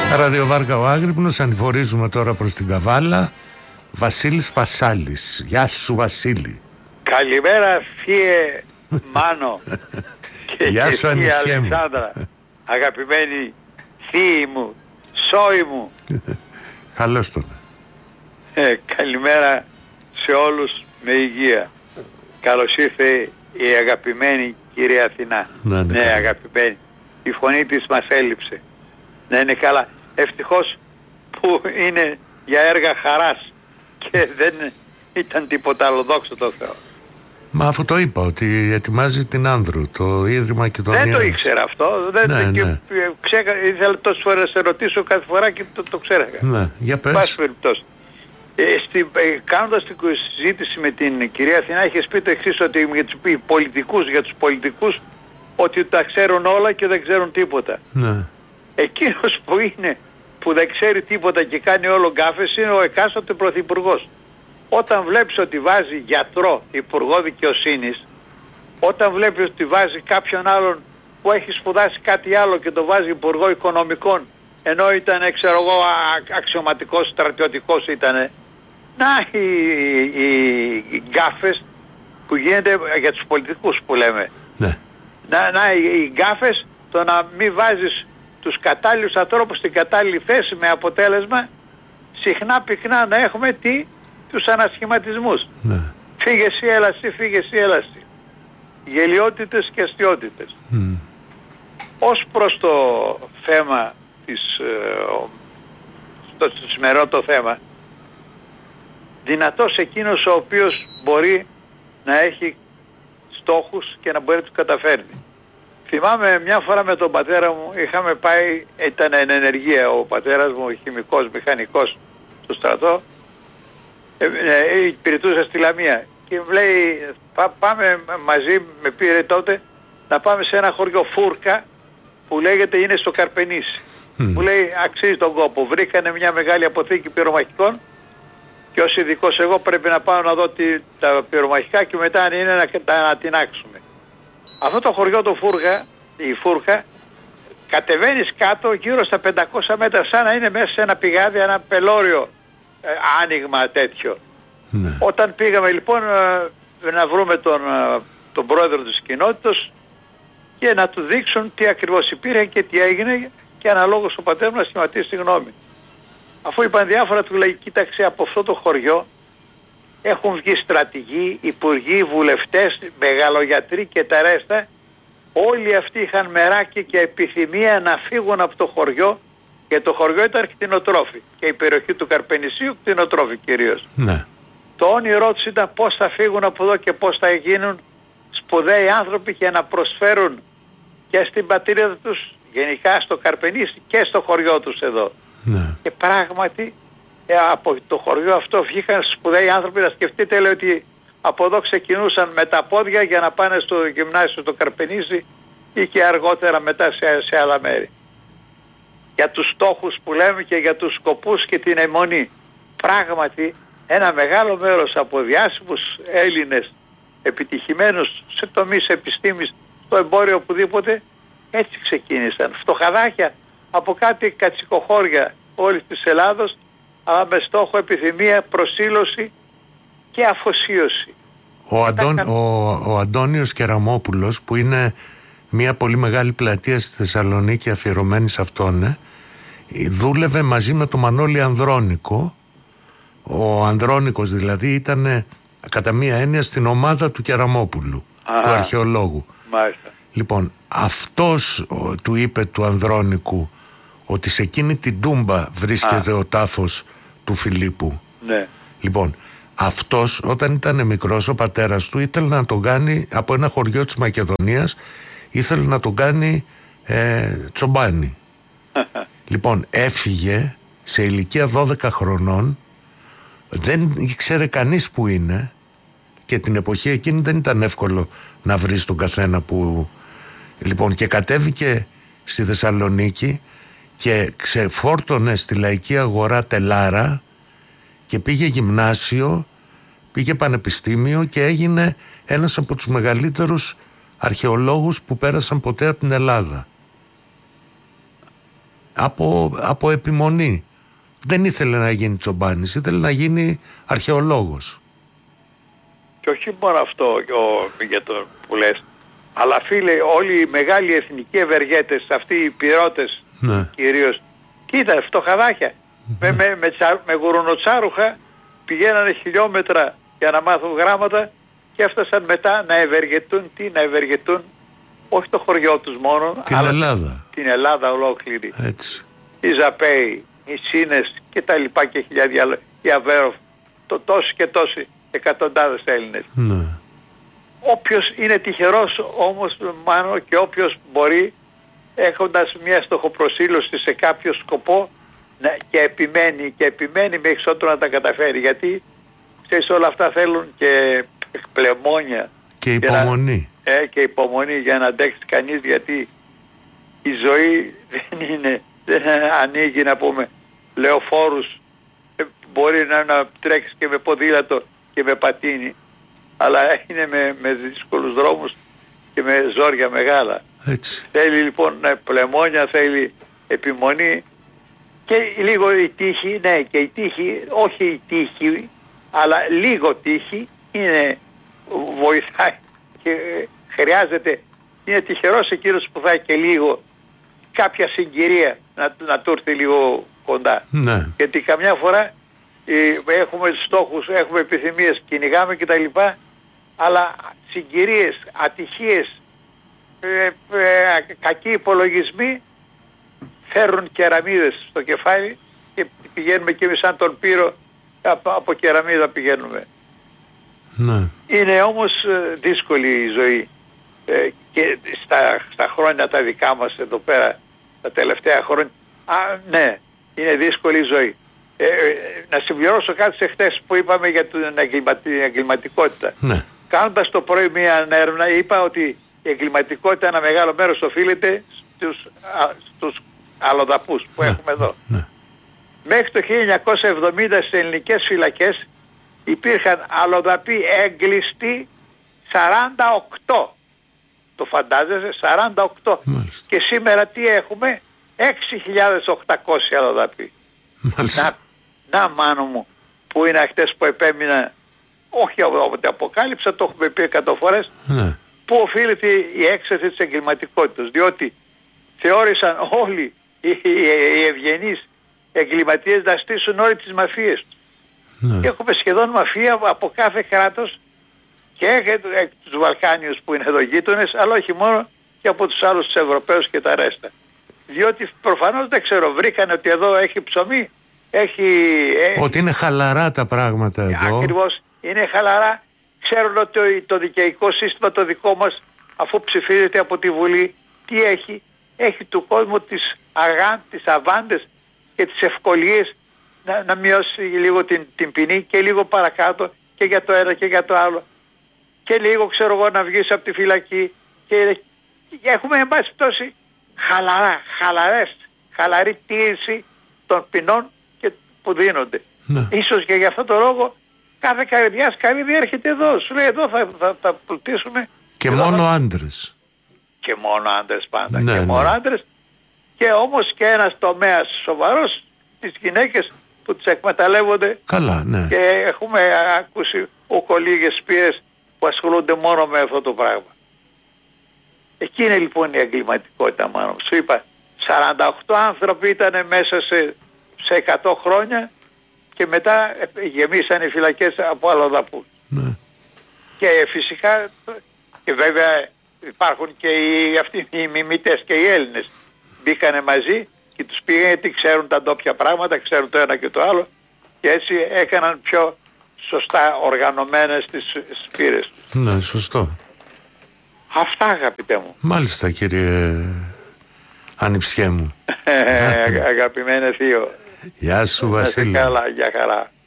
Ραδιοβάρκα ο Άγρυπνος, ανηφορίζουμε τώρα προς την Καβάλα. Βασίλης Πασάλης. Γεια σου Βασίλη. Καλημέρα θύε Μάνο και Γεια σου ανησία μου. Αλεξάνδρα, αγαπημένη θύη μου, σόη μου. Καλώς τον. Καλημέρα σε όλους με υγεία. Καλώς ήρθε η αγαπημένη κυρία Αθηνά. Ναι, αγαπημένη. Η φωνή της μας έλειψε. Ναι, είναι καλά. Ευτυχώς που είναι για έργα χαράς και δεν ήταν τίποτα άλλο, δόξα τω Θεώ. Μα αφού το είπα ότι ετοιμάζει την Άνδρου, το Ίδρυμα Μακεδονίας. Δεν το ήξερα αυτό. Ναι. Ήθελα τόσες φορές να σε ρωτήσω κάθε φορά και το ξέραγα. Ναι, για πες. Πάση περιπτώσει. Κάνοντας την συζήτηση με την κυρία Αθηνά, έχεις πει το εξής, ότι για τους πολιτικούς ότι τα ξέρουν όλα και δεν ξέρουν τίποτα. Ναι. Εκείνος που δεν ξέρει τίποτα και κάνει όλο γκάφες είναι ο εκάστοτε πρωθυπουργός. Όταν βλέπεις ότι βάζει γιατρό υπουργό δικαιοσύνης, όταν βλέπεις ότι βάζει κάποιον άλλον που έχει σπουδάσει κάτι άλλο και το βάζει υπουργό οικονομικών, ενώ ήταν, ξέρω εγώ, αξιωματικός, στρατιωτικός ήτανε, να οι γκάφες που γίνεται για τους πολιτικούς που λέμε. Ναι. Να οι γκάφες, το να μην βάζεις τους κατάλληλους ανθρώπους στην κατάλληλη θέση, με αποτέλεσμα συχνά πυκνά να έχουμε τους ανασχηματισμούς. Ναι. Φύγε εσύ, έλα εσύ, φύγε εσύ, έλα εσύ. Γελιότητες και αστιότητες. Ως προς το θέμα το σημερινό το θέμα, δυνατός εκείνος ο οποίος μπορεί να έχει στόχους και να μπορεί να τους καταφέρνει. Θυμάμαι μια φορά με τον πατέρα μου, είχαμε πάει, ήταν εν ενεργεία ο πατέρας μου, χημικός, μηχανικός στο στρατό, υπηρετούσα στη Λαμία και μου λέει πάμε μαζί, με πήρε τότε να πάμε σε ένα χωριό Φούρκα που λέγεται είναι στο Καρπενήσι. Μου λέει αξίζει τον κόπο, βρήκανε μια μεγάλη αποθήκη πυρομαχικών και ως ειδικός εγώ πρέπει να πάω να δω τα πυρομαχικά και μετά αν είναι να τα ανατινάξουμε. Αυτό το χωριό το Φούρκα, η Φούρκα, κατεβαίνεις κάτω γύρω στα 500 μέτρα σαν να είναι μέσα σε ένα πηγάδι, ένα πελώριο άνοιγμα τέτοιο. Ναι. Όταν πήγαμε λοιπόν να βρούμε τον πρόεδρο της κοινότητας και να του δείξουν τι ακριβώς υπήρχε και τι έγινε και αναλόγως ο πατέρας να σχηματίσει τη γνώμη. Αφού είπαν διάφορα, του λέει κοίταξε, από αυτό το χωριό έχουν βγει στρατηγοί, υπουργοί, βουλευτές, μεγαλογιατροί και τα ρέστα. Όλοι αυτοί είχαν μεράκι και επιθυμία να φύγουν από το χωριό και το χωριό ήταν κτηνοτρόφι και η περιοχή του Καρπενησίου κτηνοτρόφι κυρίως. Ναι. Το όνειρό τους ήταν πώς θα φύγουν από εδώ και πώς θα γίνουν σπουδαίοι άνθρωποι και να προσφέρουν και στην πατρίδα τους, γενικά στο Καρπενήσι και στο χωριό τους εδώ. Ναι. Και πράγματι από το χωριό αυτό βγήκαν σπουδαίοι άνθρωποι. Να σκεφτείτε, λέει, ότι από εδώ ξεκινούσαν με τα πόδια για να πάνε στο γυμνάσιο στο Καρπενήσι ή και αργότερα μετά σε άλλα μέρη. Για τους στόχους που λέμε και για τους σκοπούς και την αιμονή. Πράγματι ένα μεγάλο μέρος από διάσημους Έλληνες επιτυχημένους σε τομείς επιστήμης, στο εμπόριο, οπουδήποτε, έτσι ξεκίνησαν. Φτωχαδάκια από κάτι κατσικοχώρια όλης της Ελλάδος, αλλά με στόχο επιθυμία, προσήλωση και αφοσίωση. Ο Αντώνιος Κεραμόπουλος, που είναι μια πολύ μεγάλη πλατεία στη Θεσσαλονίκη αφιερωμένη σε αυτόν, δούλευε μαζί με τον Μανώλη Ανδρώνικο. Ο Ανδρώνικος δηλαδή ήταν κατά μία έννοια στην ομάδα του Κεραμόπουλου, του αρχαιολόγου. Μάλιστα. Λοιπόν, αυτός του είπε του Ανδρώνικου ότι σε εκείνη την τούμπα βρίσκεται ο τάφος του Φιλίππου. Ναι. Λοιπόν, αυτός όταν ήταν μικρός, ο πατέρας του ήθελε να τον κάνει, από ένα χωριό της Μακεδονίας, ήθελε να τον κάνει τσομπάνι. Λοιπόν, έφυγε σε ηλικία 12 χρονών, δεν ήξερε κανείς που είναι και την εποχή εκείνη δεν ήταν εύκολο να βρεις τον καθένα που... Λοιπόν, και κατέβηκε στη Θεσσαλονίκη και ξεφόρτωνε στη Λαϊκή Αγορά τελάρα και πήγε γυμνάσιο, πήγε πανεπιστήμιο και έγινε ένας από τους μεγαλύτερους αρχαιολόγους που πέρασαν ποτέ από την Ελλάδα. από επιμονή. Δεν ήθελε να γίνει τσομπάνης, ήθελε να γίνει αρχαιολόγος. Και όχι μόνο αυτό για το που λες, αλλά φίλε, όλοι οι μεγάλοι εθνικοί ευεργέτες, αυτοί οι πυρώτες, ναι, κυρίως, κοίτα, φτωχαδάκια, με γουρουνοτσάρουχα πηγαίνανε χιλιόμετρα για να μάθουν γράμματα και έφτασαν μετά να ευεργετούν, όχι το χωριό τους μόνο, την αλλά Ελλάδα. Την Ελλάδα ολόκληρη. Έτσι. Οι Ζαπέοι, οι Σίνες και τα λοιπά και χιλιάδια άλλα, οι Αβέροφ, τόσοι και τόσοι εκατοντάδες Έλληνες. Ναι. Όποιος είναι τυχερός όμως, Μάνο, και όποιος μπορεί, έχοντας μια στοχοπροσήλωση σε κάποιο σκοπό, και επιμένει μέχρι ότου να τα καταφέρει, γιατί ξέρεις, όλα αυτά θέλουν και εκπλεμόνια και υπομονή. Και υπομονή για να αντέξει κανείς, γιατί η ζωή δεν ανοίγει, να πούμε, λεωφόρους, μπορεί να τρέξει και με ποδήλατο και με πατίνι, αλλά είναι με δύσκολους δρόμους και με ζόρια μεγάλα. Έτσι. Θέλει λοιπόν πλεμόνια, θέλει επιμονή και λίγο η τύχη, ναι, και η τύχη, όχι η τύχη, αλλά λίγο τύχη βοηθάει και χρειάζεται. Είναι τυχερός εκείνος που θα έχει και λίγο κάποια συγκυρία να του έρθει λίγο κοντά. Ναι. Γιατί καμιά φορά έχουμε στόχους, έχουμε επιθυμίες, κυνηγάμε κτλ. Αλλά συγκυρίες, ατυχίες, κακοί υπολογισμοί φέρουν κεραμίδες στο κεφάλι και πηγαίνουμε κι εμείς σαν τον Πύρο, από κεραμίδα πηγαίνουμε. Ναι. Είναι όμως δύσκολη η ζωή και στα χρόνια τα δικά μας εδώ πέρα, τα τελευταία χρόνια, ναι, είναι δύσκολη η ζωή. Να συμπληρώσω κάτι σε χτες που είπαμε για την εγκληματικότητα. Ναι. Κάνοντας το πρωί μια έρευνα, είπα ότι η εγκληματικότητα ένα μεγάλο μέρος οφείλεται στους αλλοδαπούς που έχουμε εδώ. Ναι. Μέχρι το 1970 στις ελληνικές φυλακές υπήρχαν αλλοδαποί έγκλειστοι 48. Το φαντάζεσαι, 48. Μάλιστα. Και σήμερα τι έχουμε? 6.800 αλλοδαποί. Να μάνο μου, που είναι χτες που επέμεινα, όχι όποτε αποκάλυψα, το έχουμε πει 100 φορές, ναι, που οφείλεται η έξαρση της εγκληματικότητας, διότι θεώρησαν όλοι οι ευγενείς εγκληματίες να στήσουν όλοι τις μαφίες τους. Ναι. Έχουμε σχεδόν μαφία από κάθε κράτος και τους Βαλκάνιους που είναι εδώ γείτονες, αλλά όχι μόνο, και από τους άλλους τους Ευρωπαίους και τα ρέστα. Διότι προφανώς δεν ξέρω, βρήκανε ότι εδώ έχει ψωμί, ότι είναι χαλαρά τα πράγματα εδώ. Ακριβώς, είναι χαλαρά. Ξέρουν ότι το δικαιικό σύστημα το δικό μας, αφού ψηφίζεται από τη Βουλή, τι έχει? Έχει του κόσμου τις αβάντες και τις ευκολίες να μειώσει λίγο την ποινή και λίγο παρακάτω και για το ένα και για το άλλο. Και λίγο, ξέρω εγώ, να βγεις από τη φυλακή. Και έχουμε, εν πάση πτώση, χαλαρή τήρηση των ποινών που δίνονται. Ναι. Ίσως και για αυτό το λόγο κάθε καρδιάς καρύδι έρχεται εδώ. Σου λέει εδώ θα πλουτίσουμε. Και μόνο άντρες. Και μόνο άντρες πάντα. Ναι, και μόνο άντρες. Και όμως και ένας τομέας σοβαρός, τις γυναίκες που τις εκμεταλλεύονται. Καλά, ναι. Και έχουμε ακούσει ουκολίγες σπίες που ασχολούνται μόνο με αυτό το πράγμα. Εκεί είναι λοιπόν η εγκληματικότητα, μάλλον. Σου είπα, 48 άνθρωποι ήταν μέσα σε 100 χρόνια και μετά γεμίσαν οι φυλακές από αλλοδαπούς. Ναι. Και φυσικά, και βέβαια υπάρχουν και αυτοί οι μιμητές και οι Έλληνες. Μπήκανε μαζί και τους πήγαν, γιατί ξέρουν τα ντόπια πράγματα, ξέρουν το ένα και το άλλο, και έτσι έκαναν πιο σωστά οργανωμένες τις σπήρες τους. Ναι, σωστό. Αυτά, αγαπητέ μου. Μάλιστα, κύριε Ανιψιέ μου. Αγαπημένε θείο. Γεια σου, Βασίλη. Καλά, για χαρά.